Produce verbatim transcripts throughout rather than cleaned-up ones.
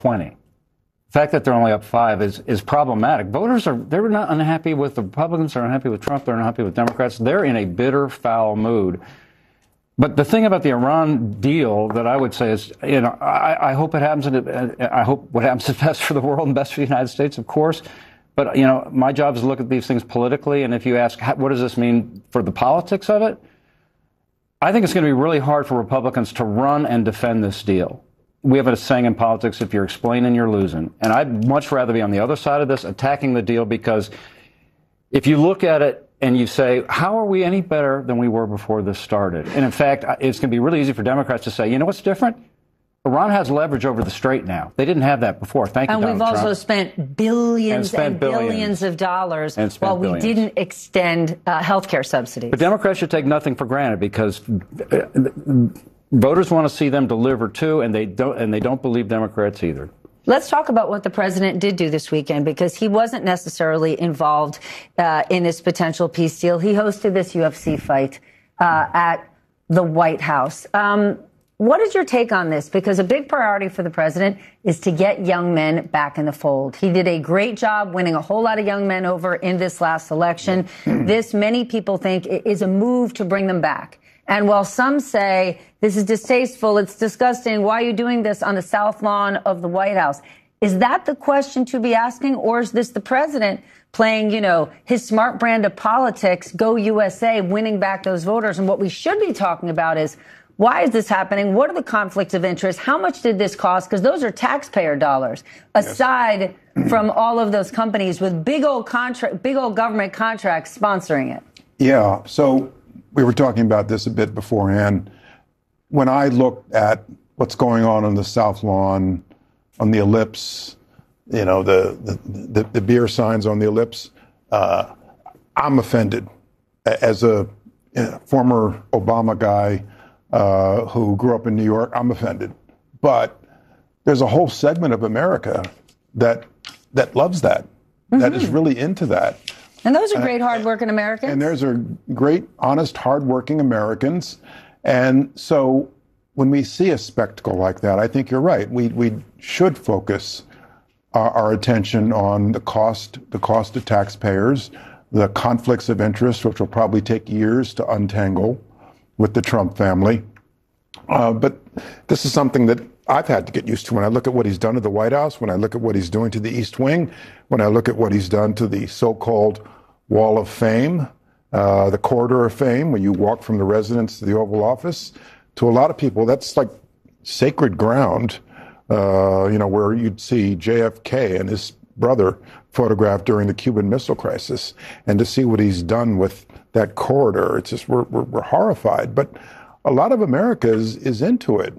twenty. The fact that they're only up five is, is problematic. Voters are, they're not unhappy with the Republicans, they're unhappy with Trump, they're unhappy with Democrats. They're in a bitter, foul mood. But the thing about the Iran deal that I would say is, you know, I, I hope it happens, and I hope what happens is best for the world and best for the United States, of course. But, you know, my job is to look at these things politically, and if you ask, what does this mean for the politics of it? I think it's going to be really hard for Republicans to run and defend this deal. We have a saying in politics, if you're explaining, you're losing. And I'd much rather be on the other side of this, attacking the deal, because if you look at it and you say, how are we any better than we were before this started? And in fact, it's going to be really easy for Democrats to say, you know what's different? Iran has leverage over the strait now. They didn't have that before. Thank you, and Donald we've also Trump. spent billions and, spent billions. billions of dollars and while we billions. didn't extend uh, health care subsidies. But Democrats should take nothing for granted, because uh, voters want to see them deliver too, and they don't, and they don't believe Democrats either. Let's talk about what the president did do this weekend, because he wasn't necessarily involved uh, in this potential peace deal. He hosted this U F C fight uh, at the White House. Um, what is your take on this? Because a big priority for the president is to get young men back in the fold. He did a great job winning a whole lot of young men over in this last election. This, many people think, is a move to bring them back. And while some say this is distasteful, it's disgusting, why are you doing this on the South Lawn of the White House? Is that the question to be asking? Or is this the president playing, you know, his smart brand of politics, go U S A, winning back those voters? And what we should be talking about is, why is this happening? What are the conflicts of interest? How much did this cost? Because those are taxpayer dollars, aside yes. from all of those companies with big old contract, big old government contracts sponsoring it. Yeah. So we were talking about this a bit beforehand. When I looked at what's going on on the South Lawn, on the ellipse, you know, the the, the, the beer signs on the ellipse, uh, I'm offended. As a you know, former Obama guy uh, who grew up in New York, I'm offended. But there's a whole segment of America that that loves that, mm-hmm. that is really into that. And those are great, hardworking Americans. And there's a great, honest, hardworking Americans. And so when we see a spectacle like that, I think you're right. We we should focus our, our attention on the cost, the cost to taxpayers, the conflicts of interest, which will probably take years to untangle with the Trump family. Uh, but this is something that I've had to get used to when I look at what he's done to the White House, when I look at what he's doing to the East Wing, when I look at what he's done to the so-called Wall of Fame, uh, the Corridor of Fame, where you walk from the residence to the Oval Office. To a lot of people, that's like sacred ground, uh, you know, where you'd see J F K and his brother photographed during the Cuban Missile Crisis. And to see what he's done with that corridor, it's just, we're, we're, we're horrified. But a lot of America is, is into it.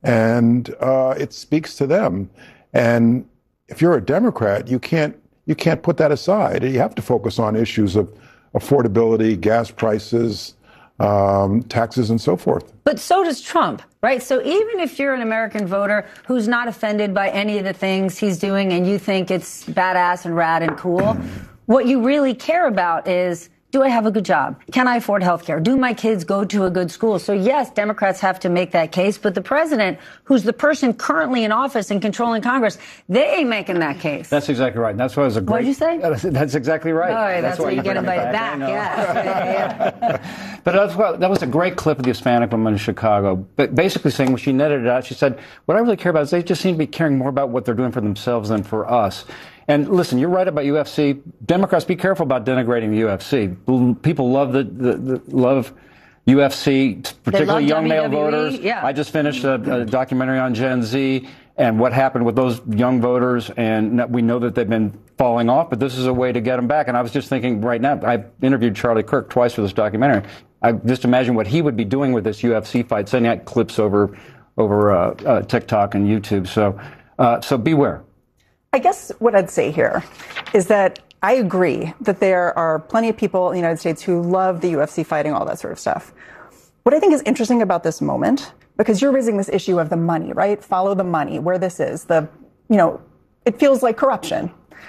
And uh, it speaks to them. And if you're a Democrat, you can't you can't put that aside. You have to focus on issues of affordability, gas prices, um, taxes, and so forth. But so does Trump, right? So even if you're an American voter who's not offended by any of the things he's doing and you think it's badass and rad and cool, what you really care about is, do I have a good job? Can I afford health care? Do my kids go to a good school? So, yes, Democrats have to make that case. But the president, who's the person currently in office and controlling Congress, they ain't making that case. That's exactly right. That's why it was a great... What did you say? That's exactly right. Oh, yeah, that's, that's why you get invited back. back. Yeah. yeah, yeah. But that's what, that was a great clip of the Hispanic woman in Chicago. But basically saying, when she netted it out, she said, what I really care about is they just seem to be caring more about what they're doing for themselves than for us. And listen, you're right about U F C. Democrats, be careful about denigrating the U F C. People love the, the, the love U F C, particularly young male voters. Yeah. I just finished a, a documentary on Gen Z and what happened with those young voters, and we know that they've been falling off, but this is a way to get them back. And I was just thinking right now, I interviewed Charlie Kirk twice for this documentary. I just imagine what he would be doing with this U F C fight, sending out clips over over uh, uh, TikTok and YouTube. So, uh, so beware. I guess what I'd say here is that I agree that there are plenty of people in the United States who love the U F C fighting, all that sort of stuff. What I think is interesting about this moment, because you're raising this issue of the money, right? Follow the money, where this is. The, you know, it feels like corruption.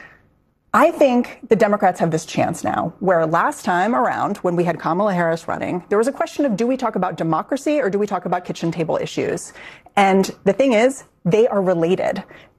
I think the Democrats have this chance now, where last time around, when we had Kamala Harris running, there was a question of, do we talk about democracy or do we talk about kitchen table issues? And the thing is, they are related.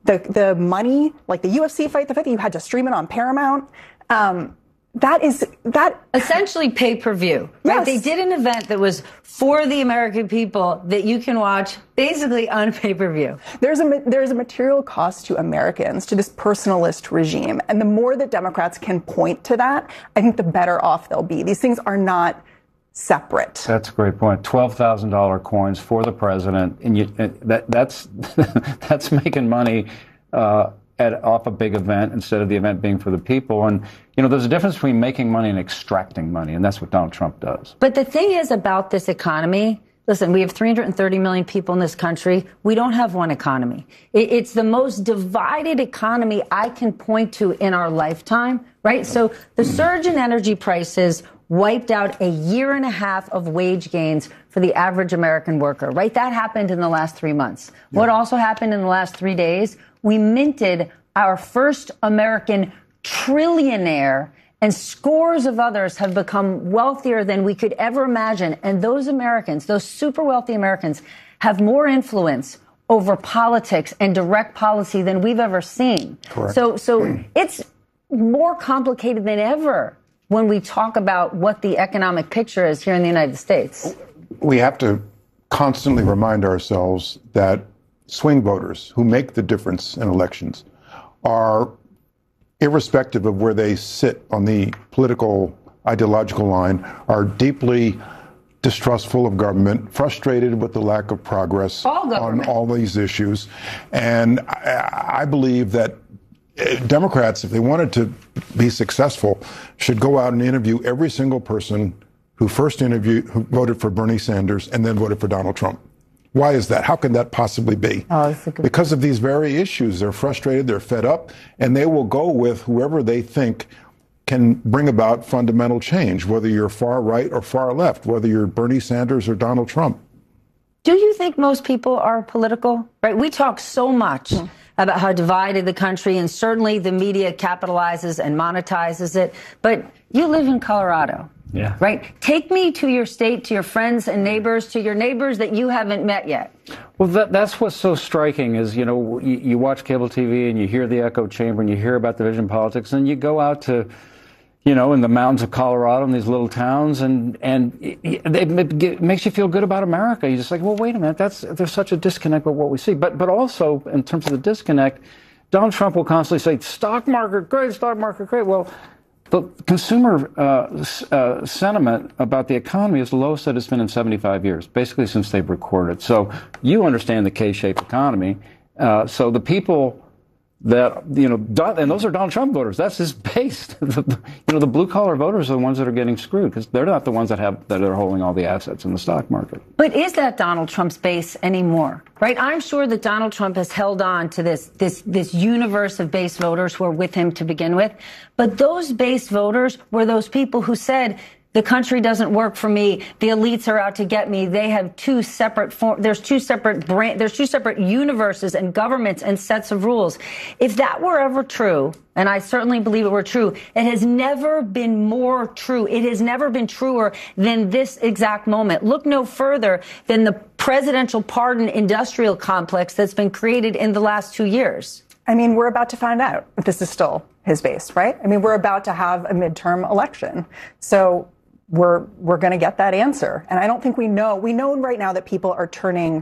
the the money, like the U F C fight, the fact that you had to stream it on Paramount, um, that is that essentially pay-per-view. Right? Yes. They did an event that was for the American people that you can watch basically on pay-per-view. There's a there's a material cost to Americans to this personalist regime, and the more that Democrats can point to that, I think the better off they'll be. These things are not separate. That's a great point. twelve thousand dollars coins for the president, and you, that that's that's making money uh, at off a big event instead of the event being for the people. And you know, there's a difference between making money and extracting money, and that's what Donald Trump does. But the thing is about this economy. Listen, we have three hundred thirty million people in this country. We don't have one economy. It's the most divided economy I can point to in our lifetime, right? So the surge in energy prices wiped out a year and a half of wage gains for the average American worker, right? That happened in the last three months. Yeah. What also happened in the last three days, we minted our first American trillionaire, and scores of others have become wealthier than we could ever imagine. And those Americans, those super wealthy Americans, have more influence over politics and direct policy than we've ever seen. Correct. So, so it's more complicated than ever when we talk about what the economic picture is here in the United States. We have to constantly remind ourselves that swing voters who make the difference in elections are, irrespective of where they sit on the political ideological line, are deeply distrustful of government, frustrated with the lack of progress all on all these issues. And I, I believe that Democrats, if they wanted to be successful, should go out and interview every single person who first interviewed, who voted for Bernie Sanders and then voted for Donald Trump. Why is that? How can that possibly be? Oh, that's a good because of these very issues. They're frustrated, they're fed up, and they will go with whoever they think can bring about fundamental change, whether you're far right or far left, whether you're Bernie Sanders or Donald Trump. Do you think most people are political? Right? We talk so much mm. about how divided the country, and certainly the media capitalizes and monetizes it. But you live in Colorado. Yeah. Right? Take me to your state, to your friends and neighbors, to your neighbors that you haven't met yet. Well, that, that's what's so striking is, you know, you, you watch cable T V and you hear the echo chamber and you hear about division politics, and you go out to, you know, in the mountains of Colorado in these little towns, and and it, it, it makes you feel good about America. You're just like, well, wait a minute, that's there's such a disconnect with what we see. But but also in terms of the disconnect, Donald Trump will constantly say, stock market great, stock market great. Well, the consumer uh, uh, sentiment about the economy is the lowest that it's been in seventy-five years, basically since they've recorded. So you understand the K-shaped economy. Uh, so the people that, you know, and those are Donald Trump voters. That's his base. You know, the blue-collar voters are the ones that are getting screwed because they're not the ones that have that are holding all the assets in the stock market. But is that Donald Trump's base anymore? Right? I'm sure that Donald Trump has held on to this this this universe of base voters who are with him to begin with. But those base voters were those people who said, the country doesn't work for me. The elites are out to get me. They have two separate form. There's two separate brand. There's two separate universes and governments and sets of rules. If that were ever true, and I certainly believe it were true, it has never been more true. It has never been truer than this exact moment. Look no further than the presidential pardon industrial complex that's been created in the last two years. I mean, we're about to find out if this is still his base, right? I mean, we're about to have a midterm election. So we're we're going to get that answer. And I don't think we know. We know right now that people are turning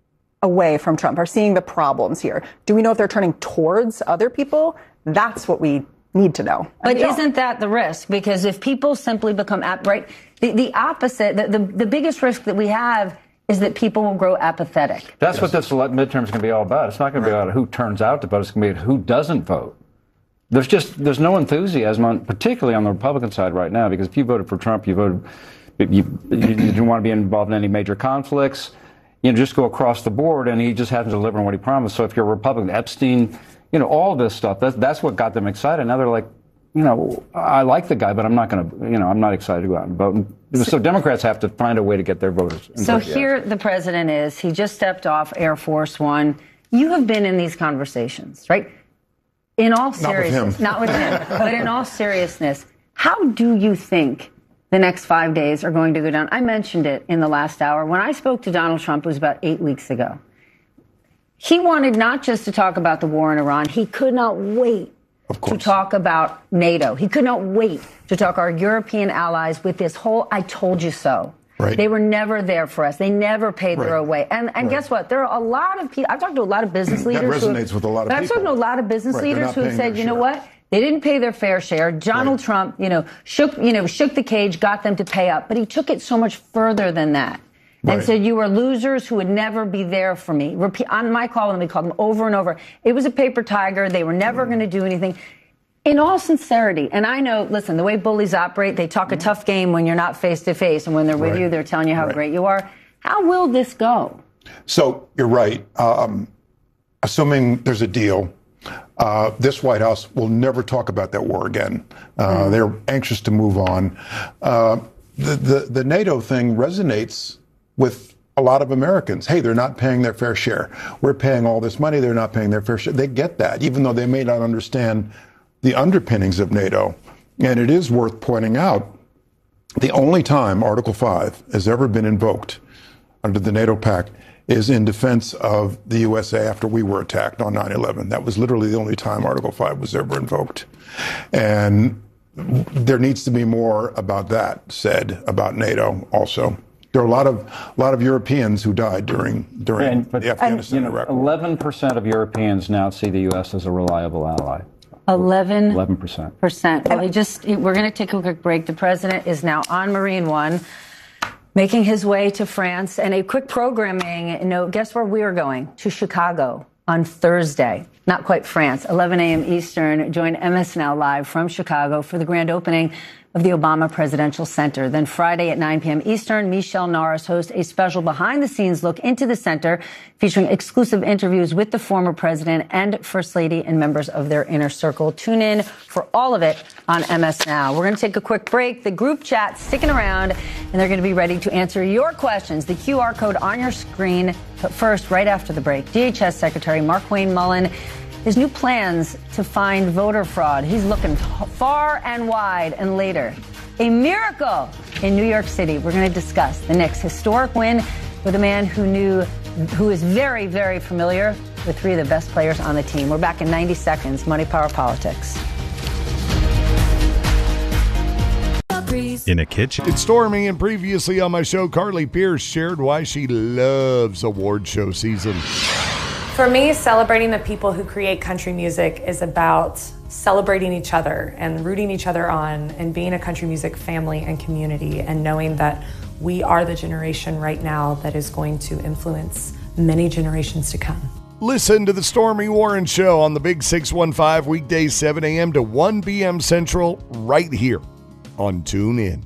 away from Trump, are seeing the problems here. Do we know if they're turning towards other people? That's what we need to know. But isn't that the risk? Because if people simply become, ap- right, the, the opposite, the, the, the biggest risk that we have is that people will grow apathetic. That's yes. what this midterm is going to be all about. It's not going to be about who turns out to vote. It's going to be who doesn't vote. There's just there's no enthusiasm, on, particularly on the Republican side right now, because if you voted for Trump, you voted you, you, you didn't want to be involved in any major conflicts. You know, just go across the board, and he just hasn't delivered on what he promised. So if you're a Republican, Epstein, you know, all this stuff, that's, that's what got them excited. Now they're like, you know, I like the guy, but I'm not going to, you know, I'm not excited to go out and vote. And so Democrats have to find a way to get their voters. So here the president is. He just stepped off Air Force One. You have been in these conversations, right? In all seriousness, not with him, but in all seriousness, how do you think the next five days are going to go down? I mentioned it in the last hour. When I spoke to Donald Trump, it was about eight weeks ago. He wanted not just to talk about the war in Iran. He could not wait to talk about NATO. He could not wait to talk our European allies with this whole "I told you so." Right. They were never there for us. They never paid right. their way. And and right. guess what? There are a lot of people. I've talked to a lot of business leaders. That resonates who, with a lot of but people. I've talked to a lot of business right. leaders who have said, you know share. what? They didn't pay their fair share. Donald right. Trump, you know, shook you know shook the cage, got them to pay up, but he took it so much further than that. And right. said, you were losers who would never be there for me. Repeat, on my call, and we called them over and over. It was a paper tiger. They were never mm. going to do anything. In all sincerity, and I know, listen, the way bullies operate, they talk a tough game when you're not face-to-face, and when they're with right. you, they're telling you how right. great you are. How will this go? So you're right. Um, assuming there's a deal, uh, this White House will never talk about that war again. Uh, mm. They're anxious to move on. Uh, the, the, the NATO thing resonates with a lot of Americans. Hey, they're not paying their fair share. We're paying all this money. They're not paying their fair share. They get that, even though they may not understand the underpinnings of NATO. And it is worth pointing out, the only time Article five has ever been invoked under the NATO pact is in defense of the U S A after we were attacked on nine eleven. That was literally the only time Article five was ever invoked. And there needs to be more about that said about NATO also. There are a lot of a lot of Europeans who died during during and, but, the Afghanistan and, you know, Iraq war. eleven percent of Europeans now see the U S as a reliable ally. Eleven. Eleven percent. Percent. Well, he just. We're going to take a quick break. The president is now on Marine One, making his way to France. And a quick programming note. Guess where we are going? To Chicago on Thursday. Not quite France. eleven a.m. Eastern. Join M S Now Live from Chicago for the grand opening of the Obama Presidential Center. Then Friday at nine p.m. Eastern, Michelle Norris hosts a special behind-the-scenes look into the center, featuring exclusive interviews with the former president and First Lady and members of their inner circle. Tune in for all of it on M S Now. We're going to take a quick break. The group chat's sticking around, and they're going to be ready to answer your questions. The Q R code on your screen. But first, right after the break, D H S Secretary Markwayne Mullin, his new plans to find voter fraud. He's looking far and wide. And later, a miracle in New York City. We're going to discuss the Knicks' historic win with a man who knew, who is very, very familiar with three of the best players on the team. We're back in ninety seconds. Money, Power, Politics. In a kitchen. It's Stormy, and previously on my show, Carly Pierce shared why she loves award show season. For me, celebrating the people who create country music is about celebrating each other and rooting each other on and being a country music family and community and knowing that we are the generation right now that is going to influence many generations to come. Listen to the Stormy Warren Show on the Big six one five, weekdays seven a.m. to one p.m. Central, right here on TuneIn.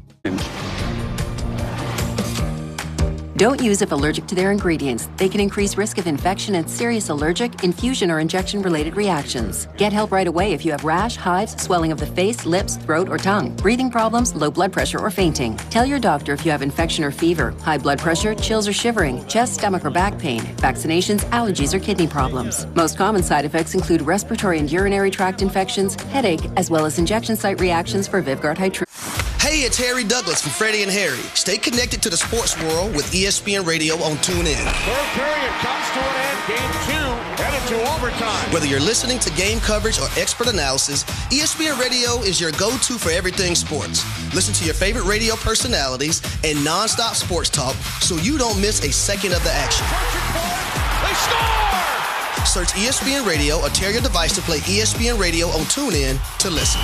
Don't use if allergic to their ingredients. They can increase risk of infection and serious allergic, infusion, or injection-related reactions. Get help right away if you have rash, hives, swelling of the face, lips, throat, or tongue, breathing problems, low blood pressure, or fainting. Tell your doctor if you have infection or fever, high blood pressure, chills or shivering, chest, stomach, or back pain, vaccinations, allergies, or kidney problems. Most common side effects include respiratory and urinary tract infections, headache, as well as injection site reactions for Vyvgart Hytrulo. Hey, it's Harry Douglas from Freddie and Harry. Stay connected to the sports world with E S P N Radio on TuneIn. Third period comes to an end. Game two headed to overtime. Whether you're listening to game coverage or expert analysis, E S P N Radio is your go-to for everything sports. Listen to your favorite radio personalities and nonstop sports talk so you don't miss a second of the action. They score! Search E S P N Radio or tell your device to play E S P N Radio on TuneIn to listen.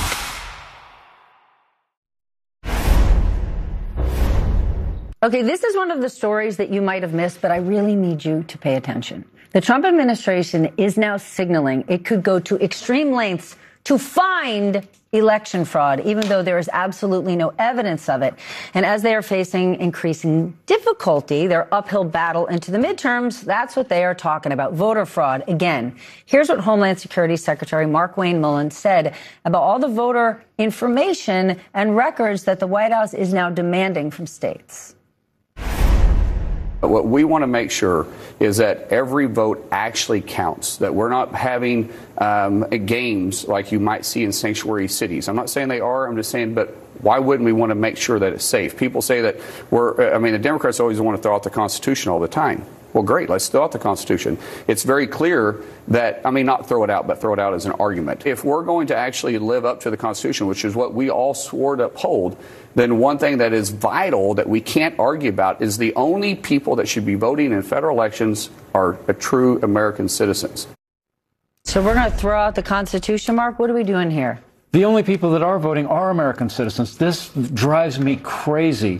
Okay, this is one of the stories that you might have missed, but I really need you to pay attention. The Trump administration is now signaling it could go to extreme lengths to find election fraud, even though there is absolutely no evidence of it. And as they are facing increasing difficulty, their uphill battle into the midterms, that's what they are talking about, voter fraud. Again, here's what Homeland Security Secretary Markwayne Mullin said about all the voter information and records that the White House is now demanding from states. What we want to make sure is that every vote actually counts, that we're not having um, games like you might see in sanctuary cities. I'm not saying they are. I'm just saying, but why wouldn't we want to make sure that it's safe? People say that we're, I mean, the Democrats always want to throw out the Constitution all the time. Well, great. Let's throw out the Constitution. It's very clear that, I mean, not throw it out, but throw it out as an argument. If we're going to actually live up to the Constitution, which is what we all swore to uphold, then one thing that is vital that we can't argue about is the only people that should be voting in federal elections are true American citizens. So we're going to throw out the Constitution, Mark? What are we doing here? The only people that are voting are American citizens. This drives me crazy.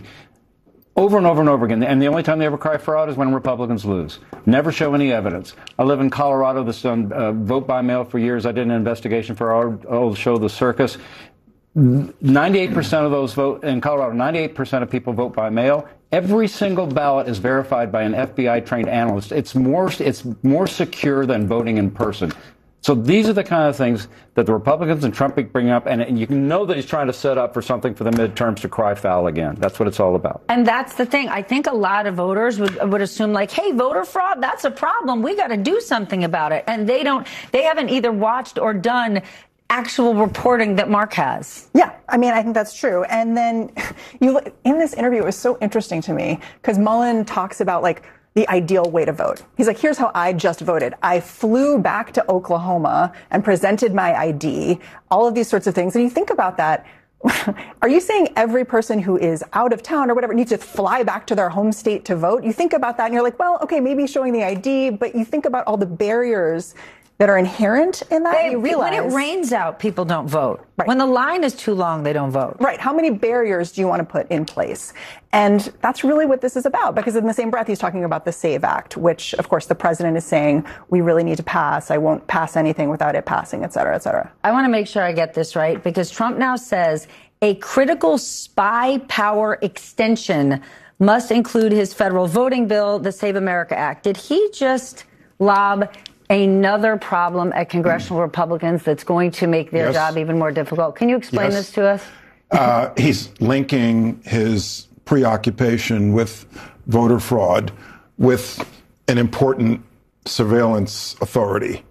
Over and over and over again. And the only time they ever cry fraud is when Republicans lose. Never show any evidence. I live in Colorado. This done uh, vote by mail for years. I did an investigation for our old show, The Circus. ninety-eight percent of those vote in Colorado. ninety-eight percent of people vote by mail. Every single ballot is verified by an F B I trained analyst. It's more, it's more secure than voting in person. So these are the kind of things that the Republicans and Trump bring up, and, and you can know that he's trying to set up for something for the midterms to cry foul again. That's what it's all about. And that's the thing. I think a lot of voters would, would assume, like, hey, voter fraud, that's a problem. We got to do something about it. And they don't, they haven't either watched or done actual reporting that Mark has. Yeah, I mean, I think that's true. And then you in this interview, it was so interesting to me because Mullen talks about, like, the ideal way to vote. He's like, here's how I just voted. I flew back to Oklahoma and presented my I D, all of these sorts of things. And you think about that. Are you saying every person who is out of town or whatever needs to fly back to their home state to vote? You think about that and you're like, well, okay, maybe showing the I D, but you think about all the barriers that are inherent in that. They, you realize when it rains out, people don't vote. Right. When the line is too long, they don't vote. Right. How many barriers do you want to put in place? And that's really what this is about, because in the same breath, he's talking about the SAVE Act, which, of course, the president is saying we really need to pass. I won't pass anything without it passing, et cetera, et cetera. I want to make sure I get this right, because Trump now says a critical spy power extension must include his federal voting bill, the Save America Act. Did he just lob another problem at congressional Republicans that's going to make their Yes. job even more difficult? Can you explain Yes. this to us? Uh, he's linking his preoccupation with voter fraud with an important surveillance authority.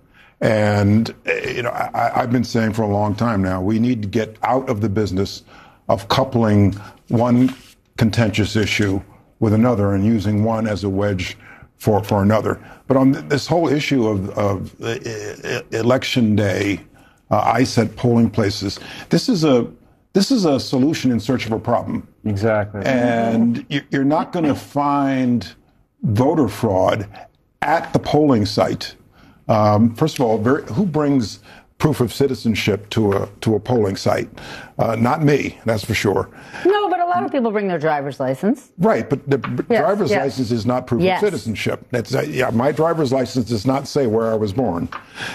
And, uh, you know, I, I've been saying for a long time now, we need to get out of the business of coupling one contentious issue with another and using one as a wedge for, for another. But on this whole issue of, of uh, election day, uh, I said polling places, this is a this is a solution in search of a problem. Exactly. And you're not going to find voter fraud at the polling site. Um, first of all, very, who brings proof of citizenship to a to a polling site? Uh, not me, that's for sure. No, but a lot of people bring their driver's license. Right, but the Yes, driver's yes. license is not proof Yes. of citizenship. That's, uh, yeah, my driver's license does not say where I was born,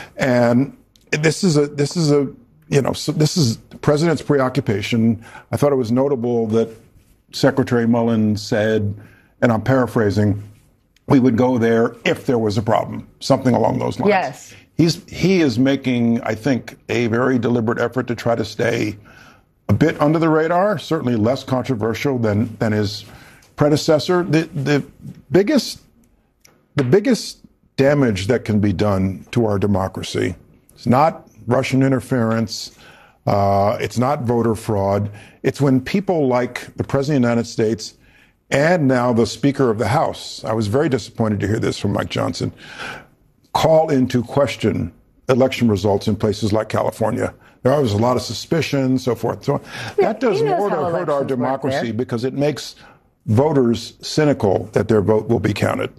and this is a this is a you know so this is the president's preoccupation. I thought it was notable that Secretary Mullen said, and I'm paraphrasing, we would go there if there was a problem, something along those lines. Yes. He's he is making, I think, a very deliberate effort to try to stay a bit under the radar, certainly less controversial than than his predecessor. The the biggest the biggest damage that can be done to our democracy is not Russian interference. Uh, it's not voter fraud. It's when people like the President of the United States and now the Speaker of the House, I was very disappointed to hear this from Mike Johnson, call into question election results in places like California. There was a lot of suspicion, so forth. So that does he knows more to how hurt our elections work democracy there. because it makes voters cynical that their vote will be counted.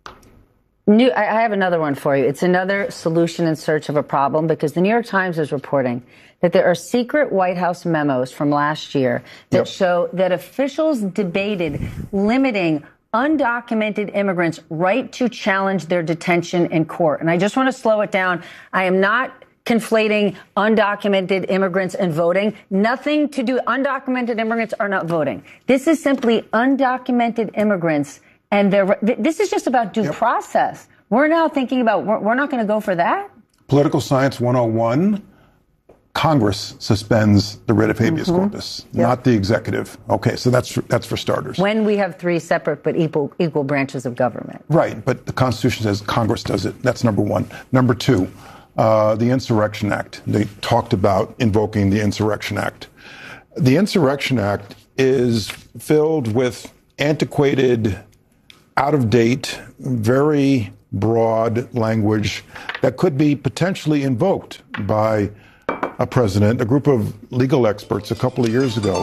New, I I have another one for you. It's another solution in search of a problem, because the New York Times is reporting that there are secret White House memos from last year that Yep. show that officials debated limiting undocumented immigrants' right to challenge their detention in court. And I just want to slow it down. I am not conflating undocumented immigrants and voting. Nothing to do. Undocumented immigrants are not voting. This is simply undocumented immigrants. And they're, this is just about due Yep. process. We're now thinking about, we're, we're not going to go for that? Political Science one oh one, Congress suspends the writ of habeas Mm-hmm. corpus, not the executive. Okay, so that's that's for starters. When we have three separate but equal, equal branches of government. Right, but the Constitution says Congress does it. That's number one. Number two, uh, the Insurrection Act. They talked about invoking the Insurrection Act. The Insurrection Act is filled with antiquated out of date, very broad language that could be potentially invoked by a president. A group of legal experts a couple of years ago.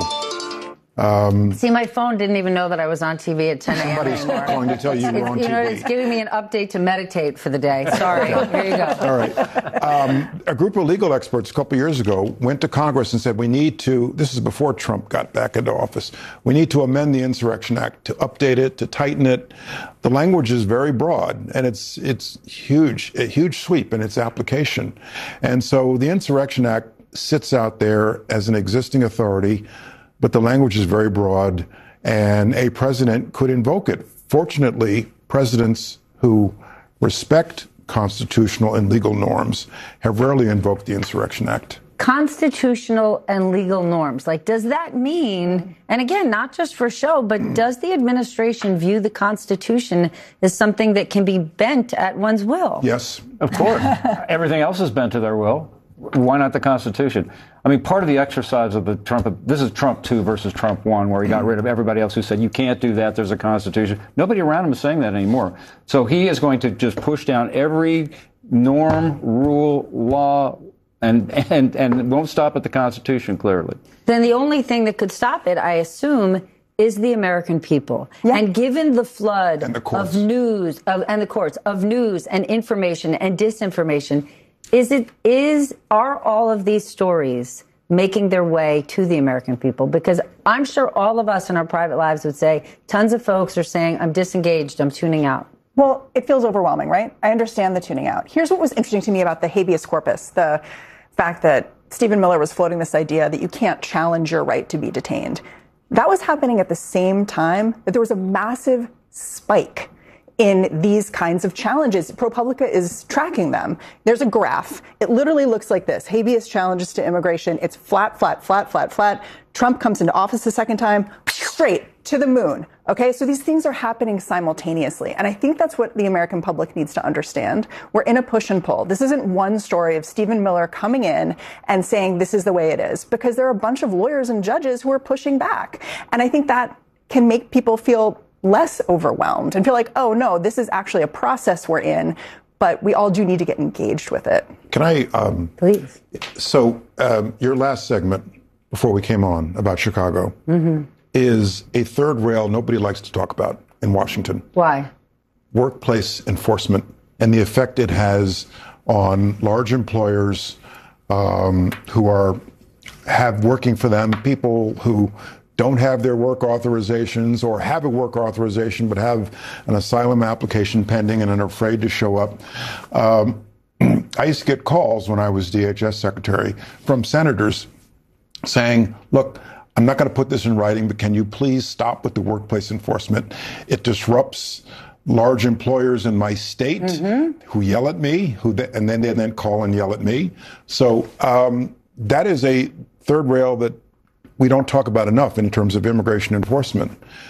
Um, See, my phone didn't even know that I was on T V at ten a.m. Somebody's anymore. going to tell you you're on You know, T V. it's giving me an update to meditate for the day. Sorry. Here you go. All right. Um, a group of legal experts a couple of years ago went to Congress and said, we need to, this is before Trump got back into office, we need to amend the Insurrection Act, to update it, to tighten it. The language is very broad, and it's it's huge, a huge sweep in its application. And so the Insurrection Act sits out there as an existing authority, but the language is very broad, and a president could invoke it. Fortunately, presidents who respect constitutional and legal norms have rarely invoked the Insurrection Act. Constitutional and legal norms. Like, does that mean, and again, not just for show, but does the administration view the Constitution as something that can be bent at one's will? Yes. Of course. Everything else is bent to their will. Why not the Constitution? I mean, part of the exercise of the Trump, this is Trump two versus Trump one, where he got rid of everybody else who said, you can't do that, there's a Constitution. Nobody around him is saying that anymore. So he is going to just push down every norm, rule, law, and, and, and won't stop at the Constitution, clearly. Then the only thing that could stop it, I assume, is the American people. Yeah. And given the flood and the of news, of, and the courts, of news and information and disinformation, Is it, is, are all of these stories making their way to the American people? Because I'm sure all of us in our private lives would say, tons of folks are saying, I'm disengaged, I'm tuning out. Well, it feels overwhelming, right? I understand the tuning out. Here's what was interesting to me about the habeas corpus, the fact that Stephen Miller was floating this idea that you can't challenge your right to be detained. That was happening at the same time that there was a massive spike in these kinds of challenges. ProPublica is tracking them. There's a graph. It literally looks like this. Habeas challenges to immigration. It's flat, flat, flat, flat, flat. Trump comes into office the second time, straight to the moon. Okay, so these things are happening simultaneously. And I think that's what the American public needs to understand. We're in a push and pull. This isn't one story of Stephen Miller coming in and saying this is the way it is, because there are a bunch of lawyers and judges who are pushing back. And I think that can make people feel less overwhelmed and feel like, oh, no, this is actually a process we're in, but we all do need to get engaged with it. Can I? Um, Please. So um, your last segment before we came on about Chicago mm-hmm. is a third rail nobody likes to talk about in Washington. Why? Workplace enforcement and the effect it has on large employers um, who are have working for them, people who don't have their work authorizations or have a work authorization but have an asylum application pending and are afraid to show up. Um, I used to get calls when I was D H S secretary from senators saying, look, I'm not going to put this in writing, but can you please stop with the workplace enforcement? It disrupts large employers in my state mm-hmm. who yell at me, who th- and then they then call and yell at me. So um, that is a third rail that we don't talk about enough in terms of immigration enforcement,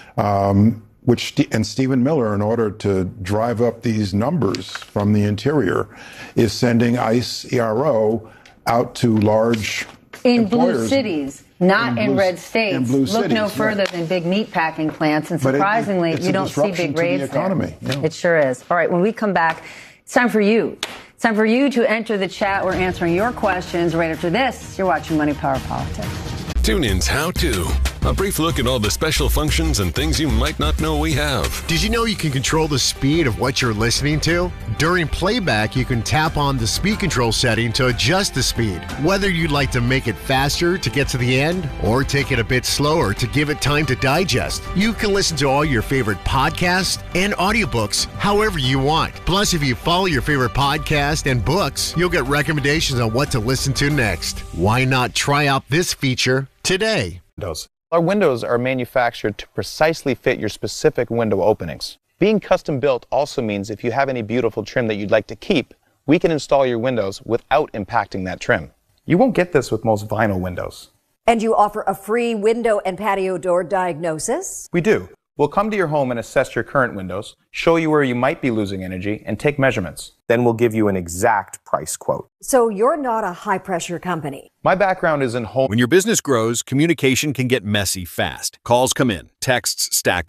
um, which and Stephen Miller, in order to drive up these numbers from the interior, is sending ICE E R O out to large in employers. blue cities, not in, in blue, red states. In blue Look cities, no further right. than big meat packing plants, and But surprisingly, it, it, you don't see big raids the economy. there. Yeah. It sure is. All right, when we come back, it's time for you. It's time for you to enter the chat. We're answering your questions right after this. You're watching Money Power Politics. TuneIn's How To. A brief look at all the special functions and things you might not know we have. Did you know you can control the speed of what you're listening to? During playback, you can tap on the speed control setting to adjust the speed. Whether you'd like to make it faster to get to the end or take it a bit slower to give it time to digest, you can listen to all your favorite podcasts and audiobooks however you want. Plus, if you follow your favorite podcast and books, you'll get recommendations on what to listen to next. Why not try out this feature today? Windows. Our windows are manufactured to precisely fit your specific window openings. Being custom built also means if you have any beautiful trim that you'd like to keep, we can install your windows without impacting that trim. You won't get this with most vinyl windows. And you offer a free window and patio door diagnosis? We do. We'll come to your home and assess your current windows, show you where you might be losing energy, and take measurements. Then we'll give you an exact price quote. So you're not a high-pressure company. My background is in home. When your business grows, communication can get messy fast. Calls come in, texts stack up.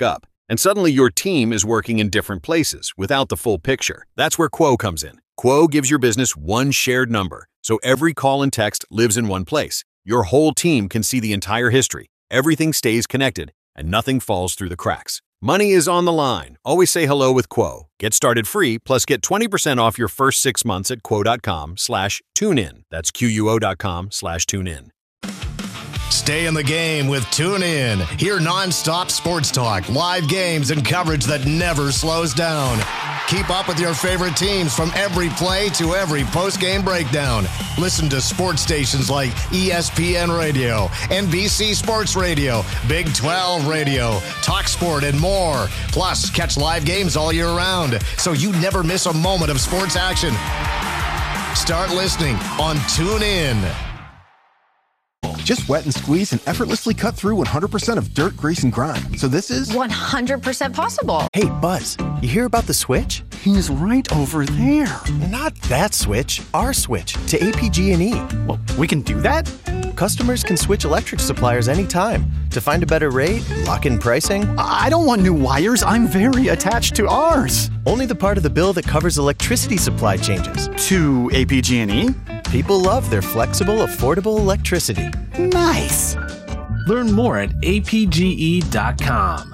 And suddenly your team is working in different places without the full picture. That's where Quo comes in. Quo gives your business one shared number, so every call and text lives in one place. Your whole team can see the entire history. Everything stays connected, and nothing falls through the cracks. Money is on the line. Always say hello with Quo. Get started free, plus get twenty percent off your first six months at quo.com slash tune in. That's Q-U-O.com slash tune in. Stay in the game with TuneIn. Hear nonstop sports talk, live games, and coverage that never slows down. Keep up with your favorite teams from every play to every post-game breakdown. Listen to sports stations like E S P N Radio, N B C Sports Radio, Big twelve Radio, TalkSport, and more. Plus, catch live games all year round, so you never miss a moment of sports action. Start listening on TuneIn. Just wet and squeeze and effortlessly cut through one hundred percent of dirt, grease, and grime. So this is one hundred percent possible. Hey, Buzz, you hear about the switch? He's right over there. Not that switch, our switch to A P G and E. Well, we can do that? Customers can switch electric suppliers anytime to find a better rate, lock in pricing. I don't want new wires. I'm very attached to ours. Only the part of the bill that covers electricity supply changes. To A P G and E? People love their flexible, affordable electricity. Nice. Learn more at A P G E dot com.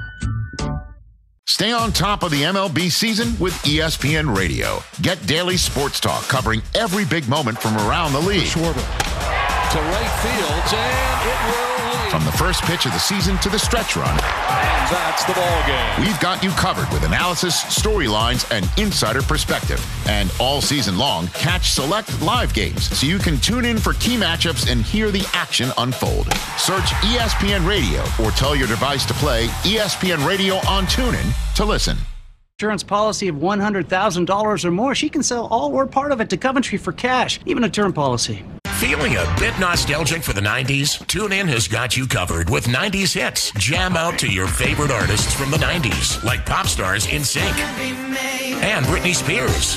Stay on top of the M L B season with E S P N Radio. Get daily sports talk covering every big moment from around the league. Schwarber to right field, and it will lead. From the first pitch of the season to the stretch run. And that's the ball game. We've got you covered with analysis, storylines, and insider perspective. And all season long, catch select live games so you can tune in for key matchups and hear the action unfold. Search E S P N Radio or tell your device to play E S P N Radio on TuneIn to listen. Insurance policy of one hundred thousand dollars or more, she can sell all or part of it to Coventry for cash, even a term policy. Feeling a bit nostalgic for the nineties? TuneIn has got you covered with nineties hits. Jam out to your favorite artists from the nineties, like pop stars NSYNC and Britney Spears,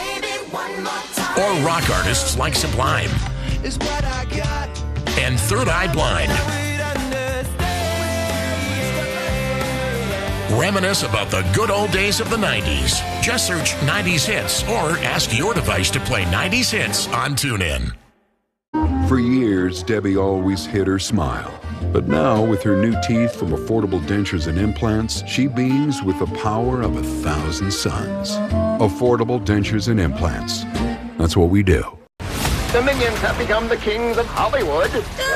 or rock artists like Sublime and Third Eye Blind. Reminisce about the good old days of the nineties. Just search nineties hits or ask your device to play nineties hits on TuneIn. For years, Debbie always hid her smile. But now, with her new teeth from Affordable Dentures and Implants, she beams with the power of a thousand suns. Affordable Dentures and Implants. That's what we do. The Minions have become the kings of Hollywood.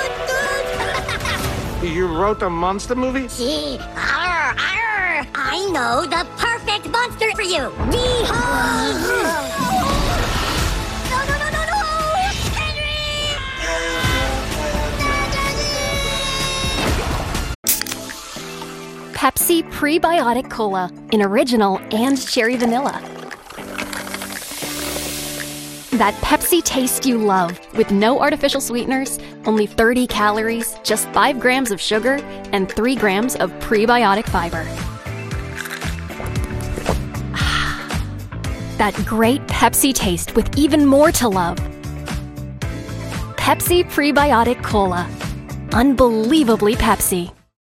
You wrote the monster movie? Gee, arr, arr. I know the perfect monster for you. Behold! Pepsi Prebiotic Cola in original and cherry vanilla. That Pepsi taste you love with no artificial sweeteners, only thirty calories, just five grams of sugar, and three grams of prebiotic fiber. That great Pepsi taste with even more to love. Pepsi Prebiotic Cola. Unbelievably Pepsi.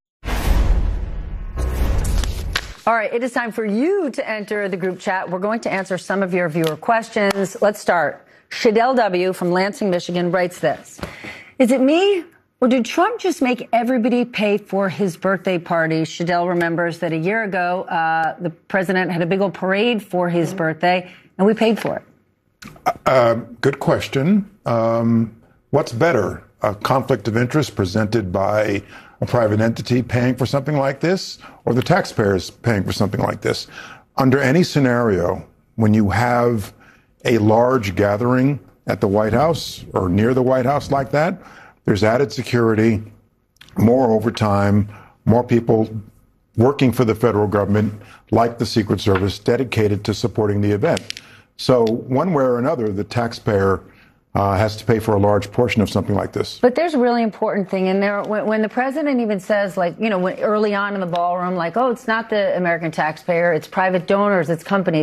All right, it is time for you to enter the group chat. We're going to answer some of your viewer questions. Let's start. Shadell W. from Lansing, Michigan writes this. Is it me, or did Trump just make everybody pay for his birthday party? Shadell remembers that a year ago, uh, the president had a big old parade for his birthday, and we paid for it. Uh, good question. Um, what's better, a conflict of interest presented by a private entity paying for something like this, or the taxpayers paying for something like this? Under any scenario, when you have a large gathering at the White House or near the White House like that, there's added security, more overtime, more people working for the federal government, like the Secret Service, dedicated to supporting the event. So one way or another, the taxpayer Uh, has to pay for a large portion of something like this. But there's a really important thing in there. When, when the president even says, like, you know, when, early on in the ballroom, like, oh, it's not the American taxpayer, it's private donors, it's companies.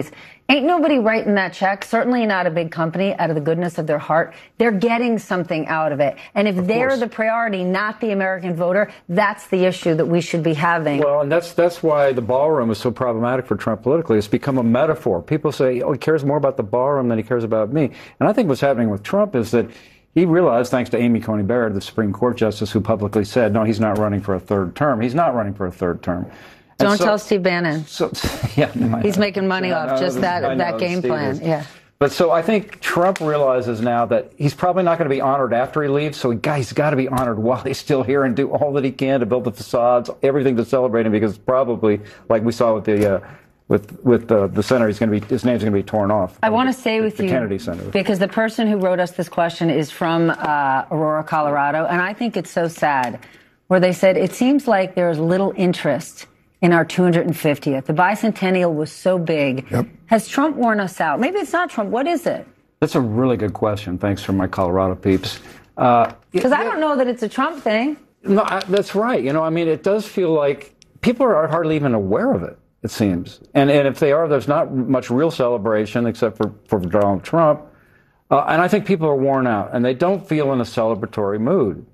Ain't nobody writing that check, certainly not a big company out of the goodness of their heart. They're getting something out of it. And if they're the priority, not the American voter, that's the issue that we should be having. Well, and that's that's why the ballroom is so problematic for Trump politically. It's become a metaphor. People say, oh, he cares more about the ballroom than he cares about me. And I think what's happening with Trump is that he realized, thanks to Amy Coney Barrett, the Supreme Court justice, who publicly said, no, he's not running for a third term. He's not running for a third term. And Don't so, tell Steve Bannon. So, yeah, no, he's making money yeah, off no, just that, know, that game Steve plan. Is. Yeah. But so I think Trump realizes now that he's probably not going to be honored after he leaves. So he, he's got to be honored while he's still here and do all that he can to build the facades, everything to celebrate him, because probably, like we saw with the uh, with with uh, the center, he's going to be his name's going to be torn off. I want to say the, with the you, Kennedy Center, because the person who wrote us this question is from uh, Aurora, Colorado, and I think it's so sad, where they said it seems like there is little interest in our two hundred fiftieth. The bicentennial was so big. Yep. Has Trump worn us out? Maybe it's not Trump. What is it? That's a really good question. Thanks for my Colorado peeps. Because uh, I don't know that it's a Trump thing. No, I, that's right. You know, I mean, it does feel like people are hardly even aware of it, it seems. And and if they are, there's not much real celebration except for, for Donald Trump. Uh, and I think people are worn out, and they don't feel in a celebratory mood.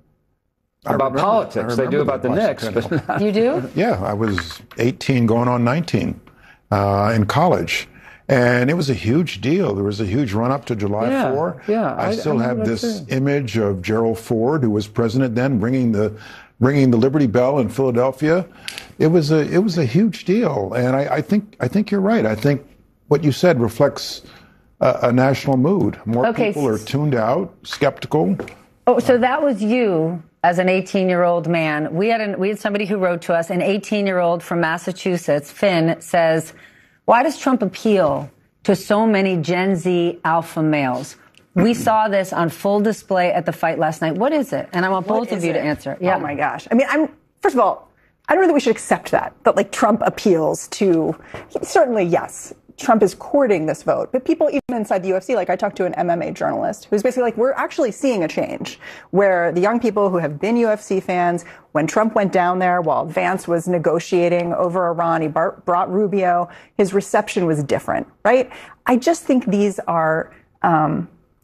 About remember, politics. They do about the, the Knicks. But not. You do? Yeah, I was eighteen going on nineteen uh, in college. And it was a huge deal. There was a huge run-up to July yeah, fourth. Yeah, I, I still I have this too. image of Gerald Ford, who was president then, ringing the ringing the Liberty Bell in Philadelphia. It was a it was a huge deal. And I, I think I think you're right. I think what you said reflects a, a national mood. More okay. people are tuned out, skeptical. Oh, so that was you. As an eighteen-year-old man, we had an, we had somebody who wrote to us, an eighteen-year-old from Massachusetts, Finn, says, why does Trump appeal to so many Gen Z alpha males? We saw this on full display at the fight last night. What is it? And I want what both of you it? to answer. Yeah. Oh, my gosh. I mean, I'm first of all, I don't know that we should accept that, that, like, Trump appeals to, certainly, yes, Trump is courting this vote. But people even inside the U F C, like I talked to an M M A journalist who's basically like, we're actually seeing a change where the young people who have been U F C fans, when Trump went down there while Vance was negotiating over Iran, he bar- brought Rubio, his reception was different, right? I just think these are um,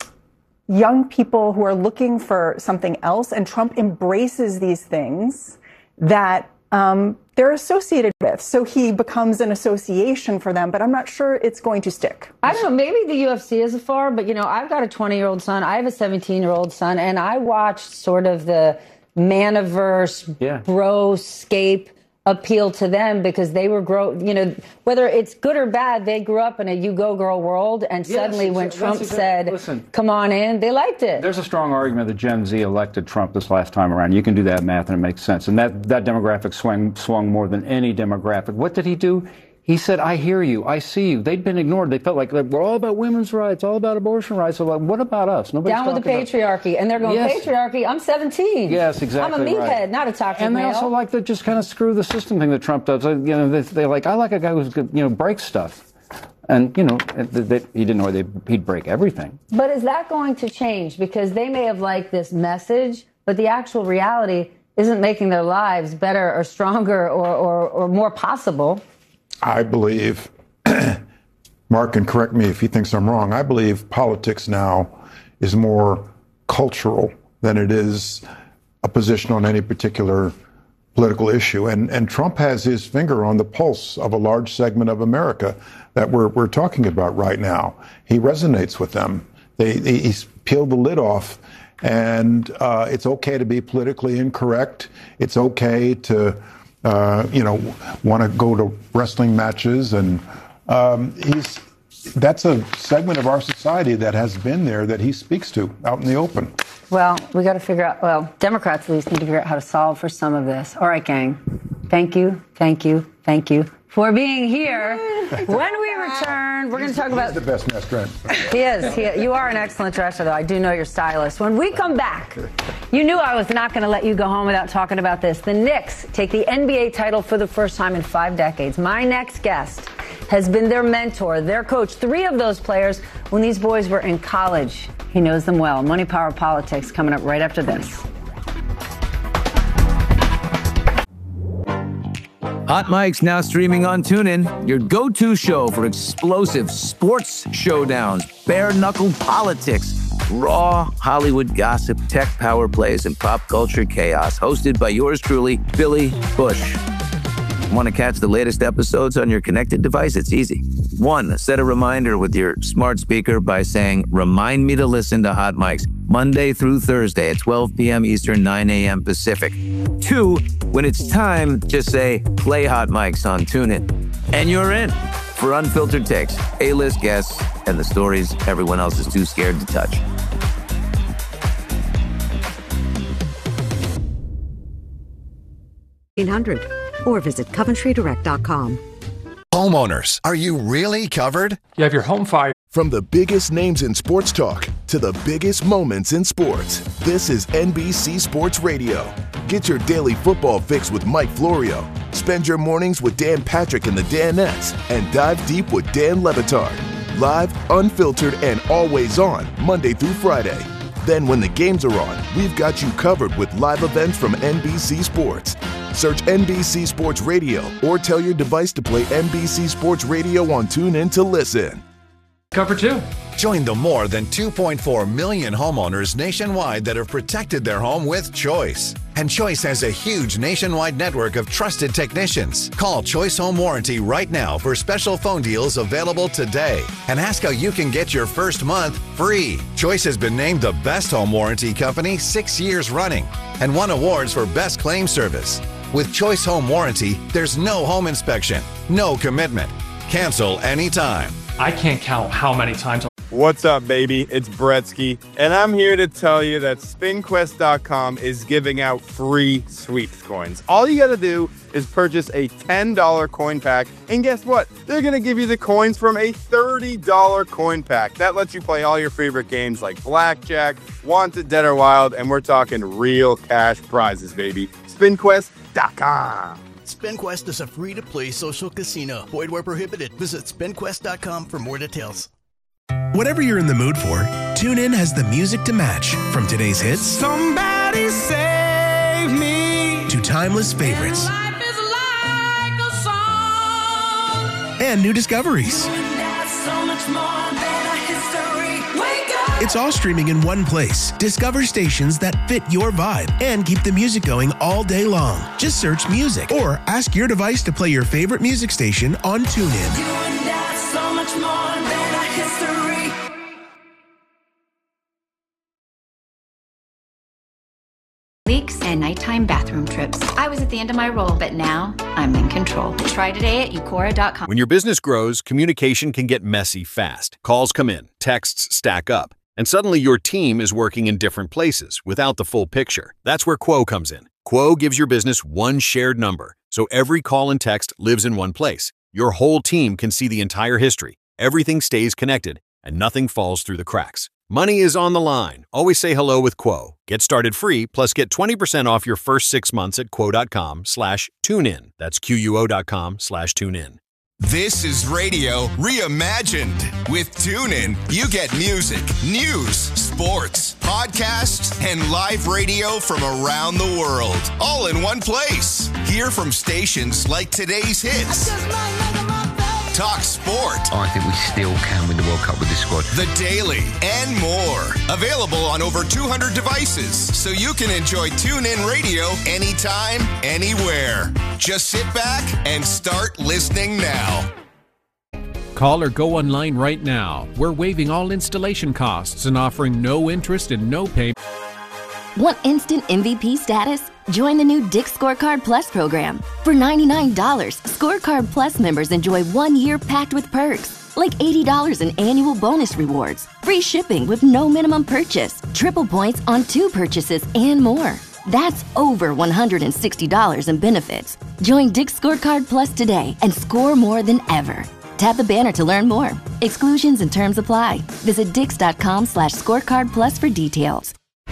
young people who are looking for something else, and Trump embraces these things that um, they're associated with. So he becomes an association for them, but I'm not sure it's going to stick. I don't know. Maybe the U F C is afar, but, you know, I've got a twenty-year-old son. I have a seventeen-year-old son, and I watched sort of the Maniverse, yeah. bro-scape appeal to them because they were grow, you know, whether it's good or bad, they grew up in a you go girl world, and yes, suddenly when Trump exactly, said, listen, come on in, they liked it. There's a strong argument that Gen Z elected Trump this last time around. You can do that math and it makes sense. And that, that demographic swung, swung more than any demographic. What did he do? He said, I hear you, I see you. They'd been ignored. They felt like, like we're all about women's rights, all about abortion rights. So like, what about us? Nobody's down with the patriarchy. About... And they're going, yes. patriarchy, I'm seventeen. Yes, exactly. I'm a meathead, right. not a toxic And they male. also like to just kind of screw the system thing that Trump does. You know, they, they like, I like a guy who's good, you know, breaks stuff. And, you know, they, they, he didn't know they, he'd break everything. But is that going to change? Because they may have liked this message, but the actual reality isn't making their lives better or stronger or, or, or more possible. I believe, Mark can correct me if he thinks I'm wrong, I believe politics now is more cultural than it is a position on any particular political issue. And, and Trump has his finger on the pulse of a large segment of America that we're, we're talking about right now. He resonates with them. They, they, he's peeled the lid off. And uh, it's okay to be politically incorrect. It's okay to Uh, you know, want to go to wrestling matches, and um, he's that's a segment of our society that has been there that he speaks to out in the open. Well, we got to figure out, well, Democrats at least need to figure out how to solve for some of this. All right, gang. Thank you, thank you, thank you for being here. When we return, we're going to talk about... He's the best dressed friend. He is. He, you are an excellent dresser, though. I do know you're stylish. When we come back, you knew I was not going to let you go home without talking about this. The Knicks take the N B A title for the first time in five decades. My next guest has been their mentor, their coach, three of those players when these boys were in college. He knows them well. Money, Power, Politics coming up right after this. Hot Mike's now streaming on TuneIn, your go-to show for explosive sports showdowns, bare-knuckle politics, raw Hollywood gossip, tech power plays, and pop culture chaos. Hosted by yours truly, Billy Bush. Want to catch the latest episodes on your connected device? It's easy. One, set a reminder with your smart speaker by saying, "Remind me to listen to Hot Mike's Monday through Thursday at twelve p.m. Eastern, nine a.m. Pacific." Two, when it's time, just say, "Play Hot Mike's" on TuneIn. And you're in for unfiltered takes, A-list guests, and the stories everyone else is too scared to touch. eight hundred or visit Coventry Direct dot com. Homeowners, are you really covered? You have your home fire. From the biggest names in sports talk to the biggest moments in sports, this is N B C Sports Radio. Get your daily football fix with Mike Florio. Spend your mornings with Dan Patrick and the Danettes, and dive deep with Dan Le Batard. Live, unfiltered, and always on, Monday through Friday. Then when the games are on, we've got you covered with live events from N B C Sports. Search N B C Sports Radio or tell your device to play N B C Sports Radio on TuneIn to listen. Cover two. Join the more than two point four million homeowners nationwide that have protected their home with Choice. And Choice has a huge nationwide network of trusted technicians. Call Choice Home Warranty right now for special phone deals available today. And ask how you can get your first month free. Choice has been named the best home warranty company six years running and won awards for best claim service. With Choice Home Warranty, there's no home inspection, no commitment. Cancel anytime. I can't count how many times. What's up, baby? It's Bretsky, and I'm here to tell you that spin quest dot com is giving out free sweeps coins. All you gotta do is purchase a ten dollar coin pack, and guess what? They're gonna give you the coins from a thirty dollar coin pack. That lets you play all your favorite games like Blackjack, Wanted, Dead or Wild, and we're talking real cash prizes, baby. spin quest dot com. SpinQuest is a free-to-play social casino. Void where prohibited. Visit spin quest dot com for more details. Whatever you're in the mood for, TuneIn has the music to match. From today's hits, Somebody save me, to timeless favorites, and life is like a song, and new discoveries. You and I, so much more than a history. Wake up. It's all streaming in one place. Discover stations that fit your vibe and keep the music going all day long. Just search music or ask your device to play your favorite music station on TuneIn. You and I, so much more than a history. Leaks and nighttime bathroom trips. I was at the end of my role, but now I'm in control. Try today at Eucora dot com. When your business grows, communication can get messy fast. Calls come in, texts stack up, and suddenly your team is working in different places without the full picture. That's where Quo comes in. Quo gives your business one shared number, so every call and text lives in one place. Your whole team can see the entire history. Everything stays connected, and nothing falls through the cracks. Money is on the line. Always say hello with Quo. Get started free, plus get twenty percent off your first six months at quo dot com slash tune in. That's Q U O dot com slash tune in. This is radio reimagined. With TuneIn, you get music, news, sports, podcasts, and live radio from around the world, all in one place. Hear from stations like today's hits. Talk sport. I think we still can win the World Cup with this squad. The Daily and more. Available on over two hundred devices, so you can enjoy TuneIn Radio anytime, anywhere. Just sit back and start listening now. Call or go online right now. We're waiving all installation costs and offering no interest and no payment. Want instant M V P status? Join the new Dick's Scorecard Plus program. For ninety-nine dollars, Scorecard Plus members enjoy one year packed with perks, like eighty dollars in annual bonus rewards, free shipping with no minimum purchase, triple points on two purchases, and more. That's over one hundred sixty dollars in benefits. Join Dick's Scorecard Plus today and score more than ever. Tap the banner to learn more. Exclusions and terms apply. Visit dix dot com slash scorecard plus for details.